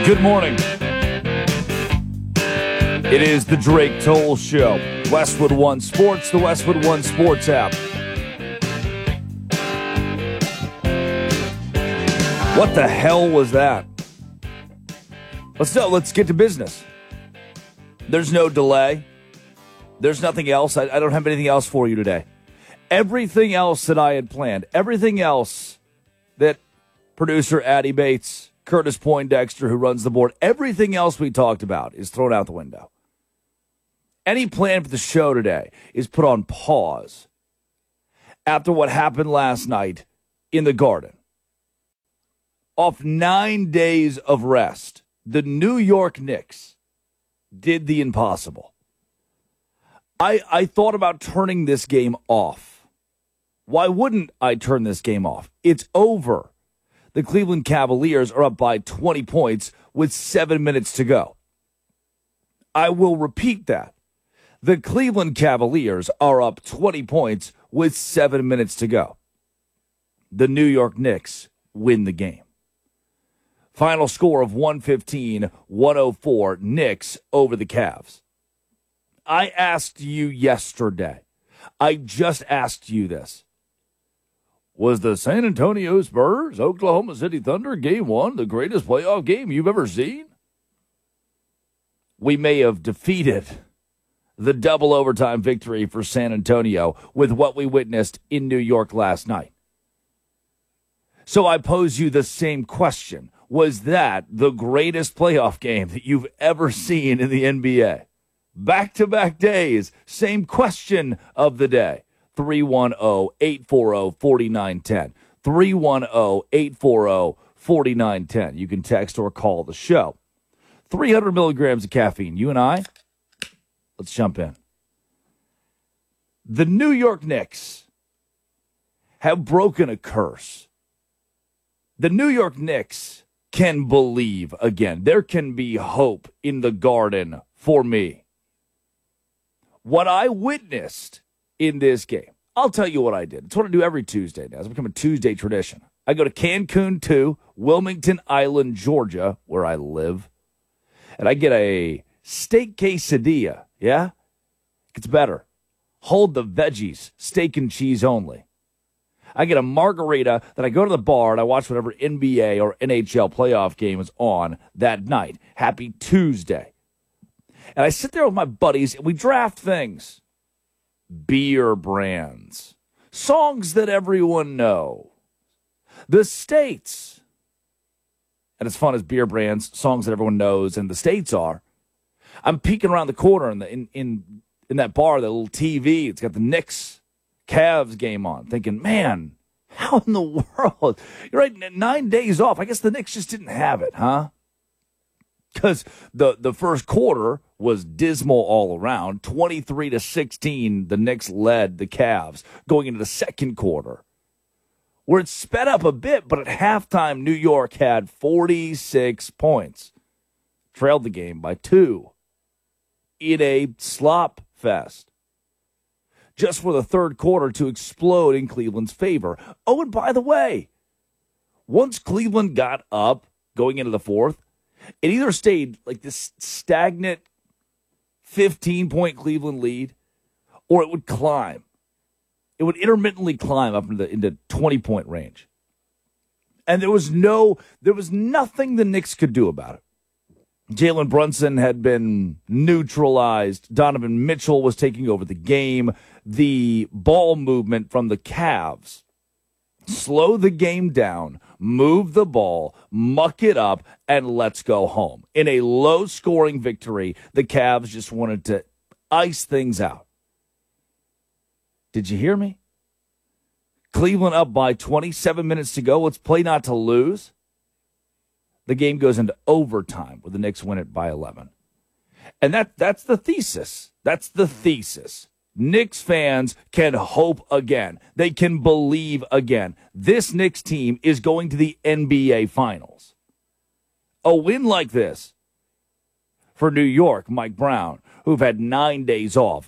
Good morning. It is the Drake Toll Show. Westwood One Sports, the Westwood One Sports app. What the hell was that? Let's get to business. There's no delay. There's nothing else. I don't have anything else for you today. Everything else that I had planned, everything else that producer Addie Bates, Curtis Poindexter, who runs the board, everything else we talked about is thrown out the window. Any plan for the show today is put on pause after what happened last night in the Garden. Off 9 days of rest, the New York Knicks did the impossible. I thought about turning this game off. Why wouldn't I turn this game off? It's over. The Cleveland Cavaliers are up by 20 points with 7 minutes to go. I will repeat that. The Cleveland Cavaliers are up 20 points with 7 minutes to go. The New York Knicks win the game. Final score of 115-104, Knicks over the Cavs. I asked you yesterday. I just asked you this. Was the San Antonio Spurs, Oklahoma City Thunder Game 1 the greatest playoff game you've ever seen? We may have defeated the double overtime victory for San Antonio with what we witnessed in New York last night. So I pose you the same question. Was that the greatest playoff game that you've ever seen in the NBA? Back-to-back days, same question of the day. 310-840-4910. 310-840-4910. You can text or call the show. 300 milligrams of caffeine. You and I, let's jump in. The New York Knicks have broken a curse. The New York Knicks can believe again. There can be hope in the Garden for me. What I witnessed in this game, I'll tell you what I did. It's what I do every Tuesday now. It's become a Tuesday tradition. I go to Cancun 2, Wilmington Island, Georgia, where I live, and I get a steak quesadilla, yeah? It gets better. Hold the veggies, steak and cheese only. I get a margarita, then I go to the bar and I watch whatever NBA or NHL playoff game is on that night. Happy Tuesday. And I sit there with my buddies and we draft things. Beer brands. Songs that everyone know. The states. And as fun as beer brands, songs that everyone knows, and the states are, I'm peeking around the corner in that bar, that little TV. It's got the Knicks Cavs game on, thinking, man, how in the world? You're right, 9 days off. I guess the Knicks just didn't have it, huh? Because the first quarter was dismal all around. 23-16, the Knicks led the Cavs going into the second quarter, where it sped up a bit, but at halftime, New York had 46 points. Trailed the game by 2 in a slop fest. Just for the third quarter to explode in Cleveland's favor. Oh, and by the way, once Cleveland got up going into the fourth, it either stayed like this stagnant 15-point Cleveland lead, or it would climb. It would intermittently climb up into 20-point range. And there was nothing the Knicks could do about it. Jalen Brunson had been neutralized. Donovan Mitchell was taking over the game. The ball movement from the Cavs slow the game down, move the ball, muck it up, and let's go home. In a low-scoring victory, the Cavs just wanted to ice things out. Did you hear me? Cleveland up by 27 minutes to go. Let's play not to lose. The game goes into overtime where the Knicks win it by 11. And that's the thesis. That's the thesis. Knicks fans can hope again. They can believe again. This Knicks team is going to the NBA Finals. A win like this for New York, Mike Brown, who've had 9 days off,